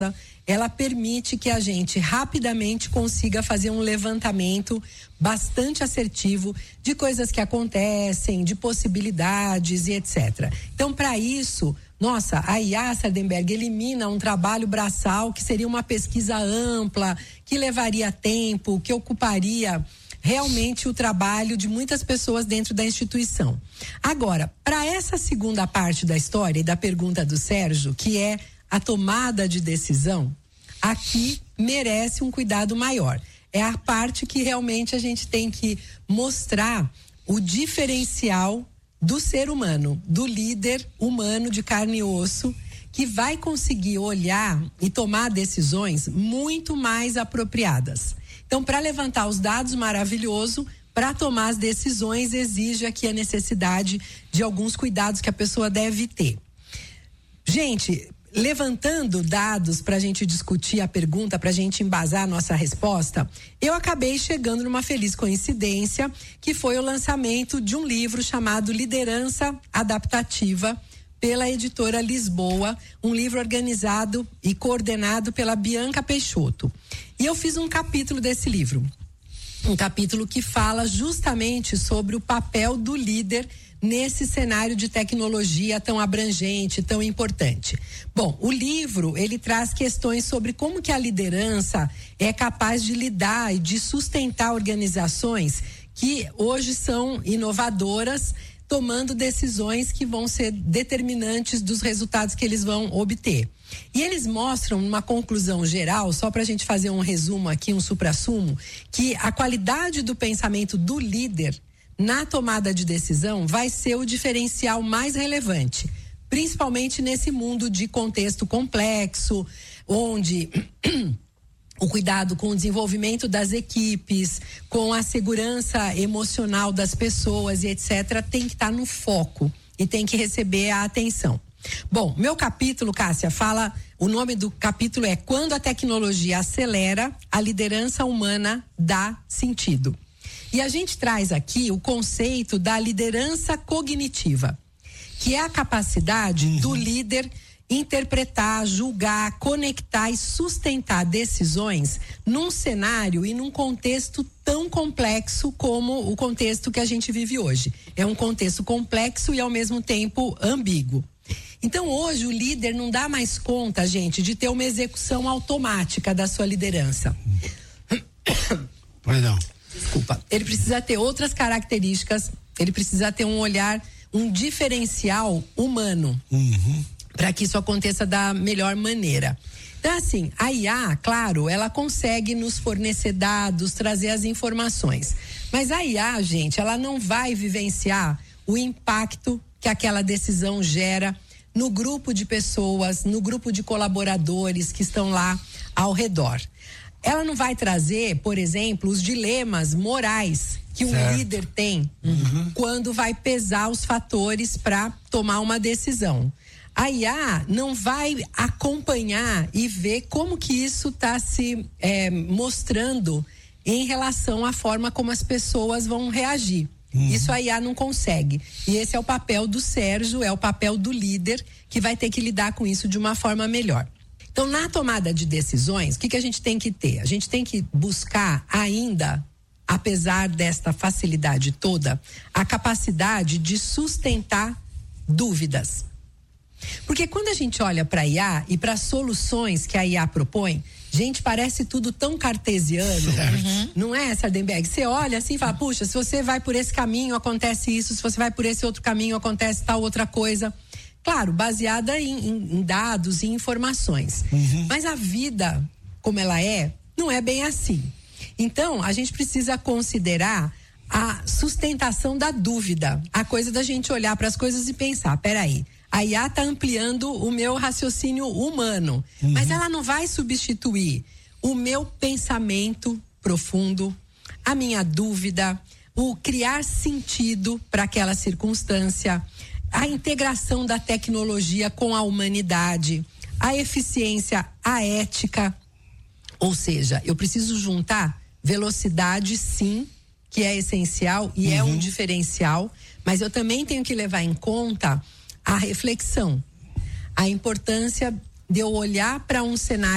ela permite que a gente rapidamente consiga fazer um levantamento bastante assertivo de coisas que acontecem, de possibilidades e etc. Então, para isso, nossa, a IA Sardenberg elimina um trabalho braçal que seria uma pesquisa ampla, que levaria tempo, que ocuparia realmente o trabalho de muitas pessoas dentro da instituição. Agora, para essa segunda parte da história e da pergunta do Sérgio, que é a tomada de decisão, aqui merece um cuidado maior. É a parte que realmente a gente tem que mostrar o diferencial do ser humano, do líder humano de carne e osso, que vai conseguir olhar e tomar decisões muito mais apropriadas. Então, para levantar os dados, maravilhoso. Para tomar as decisões, exige aqui a necessidade de alguns cuidados que a pessoa deve ter. Gente, levantando dados para a gente discutir a pergunta, para a gente embasar a nossa resposta, eu acabei chegando numa feliz coincidência, que foi o lançamento de um livro chamado Liderança Adaptativa, pela editora Lisboa, um livro organizado e coordenado pela Bianca Peixoto. E eu fiz um capítulo desse livro, um capítulo que fala justamente sobre o papel do líder nesse cenário de tecnologia tão abrangente, tão importante. Bom, o livro, ele traz questões sobre como que a liderança é capaz de lidar e de sustentar organizações que hoje são inovadoras, tomando decisões que vão ser determinantes dos resultados que eles vão obter. E eles mostram uma conclusão geral, só para a gente fazer um resumo aqui, um suprassumo, que a qualidade do pensamento do líder na tomada de decisão vai ser o diferencial mais relevante, principalmente nesse mundo de contexto complexo, onde o cuidado com o desenvolvimento das equipes, com a segurança emocional das pessoas e etc., tem que estar no foco e tem que receber a atenção. Bom, meu capítulo, Cássia, o nome do capítulo é Quando a Tecnologia Acelera, a Liderança Humana Dá Sentido. E a gente traz aqui o conceito da liderança cognitiva, que é a capacidade do líder interpretar, julgar, conectar e sustentar decisões num cenário e num contexto tão complexo como o contexto que a gente vive hoje. É um contexto complexo e ao mesmo tempo ambíguo. Então hoje o líder não dá mais conta, gente, de ter uma execução automática da sua liderança. Perdão. Desculpa. Ele precisa ter outras características, ele precisa ter um olhar, um diferencial humano. Para que isso aconteça da melhor maneira. Então, assim, a IA, claro, ela consegue nos fornecer dados, trazer as informações. Mas a IA, gente, ela não vai vivenciar o impacto que aquela decisão gera no grupo de pessoas, no grupo de colaboradores que estão lá ao redor. Ela não vai trazer, por exemplo, os dilemas morais que um líder tem quando vai pesar os fatores para tomar uma decisão. A IA não vai acompanhar e ver como que isso está se mostrando em relação à forma como as pessoas vão reagir. Isso a IA não consegue. E esse é o papel do Sérgio, é o papel do líder que vai ter que lidar com isso de uma forma melhor. Então, na tomada de decisões, o que a gente tem que ter? A gente tem que buscar ainda, apesar desta facilidade toda, a capacidade de sustentar dúvidas. Porque quando a gente olha para a IA e para as soluções que a IA propõe, gente, parece tudo tão cartesiano, não é, Sardenberg? Você olha assim e fala, puxa, se você vai por esse caminho, acontece isso, se você vai por esse outro caminho, acontece tal outra coisa. Claro, baseada em dados e informações. Mas a vida, como ela é, não é bem assim. Então, a gente precisa considerar a sustentação da dúvida, a coisa da gente olhar para as coisas e pensar, peraí, a IA está ampliando o meu raciocínio humano, mas ela não vai substituir o meu pensamento profundo, a minha dúvida, o criar sentido para aquela circunstância, a integração da tecnologia com a humanidade, a eficiência, a ética. Ou seja, eu preciso juntar velocidade, sim, que é essencial e é um diferencial, mas eu também tenho que levar em conta a reflexão, a importância de eu olhar para um cenário